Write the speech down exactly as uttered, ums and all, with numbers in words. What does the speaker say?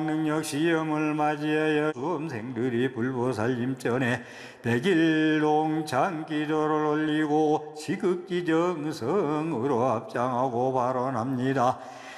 능력 시험을 맞이하여 수험생들이 불보살님 전에 백일농찬 기도를 올리고 지극지정성으로 합장하고 발언합니다.